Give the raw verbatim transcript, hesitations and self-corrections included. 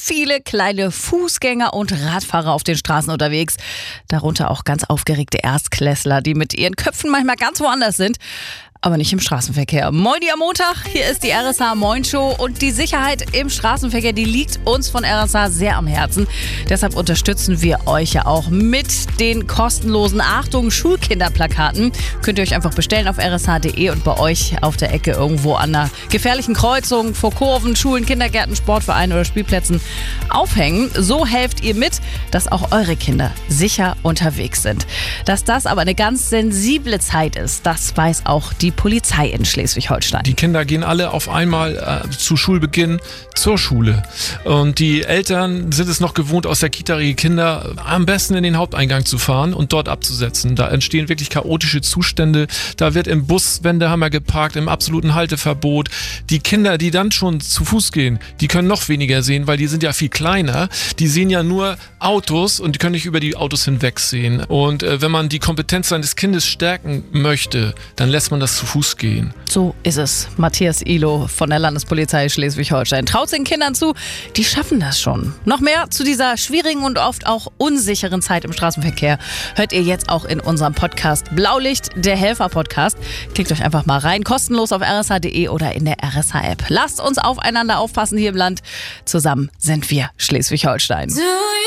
viele kleine Fußgänger und Radfahrer auf den Straßen unterwegs. Darunter auch ganz aufgeregte Erstklässler, die mit ihren Köpfen manchmal ganz woanders sind. Aber nicht im Straßenverkehr. Moin am Montag, hier ist die R S H Moin Show und die Sicherheit im Straßenverkehr, die liegt uns von R S H sehr am Herzen. Deshalb unterstützen wir euch ja auch mit den kostenlosen Achtung Schulkinderplakaten. Könnt ihr euch einfach bestellen auf r s h punkt d e und bei euch auf der Ecke irgendwo an einer gefährlichen Kreuzung vor Kurven, Schulen, Kindergärten, Sportvereinen oder Spielplätzen aufhängen. So helft ihr mit, dass auch eure Kinder sicher unterwegs sind. Dass das aber eine ganz sensible Zeit ist, das weiß auch die Polizei in Schleswig-Holstein. Die Kinder gehen alle auf einmal äh, zu Schulbeginn zur Schule. Und die Eltern sind es noch gewohnt, aus der Kita ihre Kinder am besten in den Haupteingang zu fahren und dort abzusetzen. Da entstehen wirklich chaotische Zustände. Da wird im Bus Wendehammer geparkt, im absoluten Halteverbot. Die Kinder, die dann schon zu Fuß gehen, die können noch weniger sehen, weil die sind ja viel kleiner. Die sehen ja nur Autos und die können nicht über die Autos hinwegsehen. Und äh, wenn man die Kompetenz seines Kindes stärken möchte, dann lässt man das zu Fuß gehen. So ist es. Matthias Ilo von der Landespolizei Schleswig-Holstein traut den Kindern zu, die schaffen das schon. Noch mehr zu dieser schwierigen und oft auch unsicheren Zeit im Straßenverkehr hört ihr jetzt auch in unserem Podcast Blaulicht, der Helfer-Podcast. Klickt euch einfach mal rein, kostenlos auf r s h punkt d e oder in der R S H-App. Lasst uns aufeinander aufpassen hier im Land. Zusammen sind wir Schleswig-Holstein.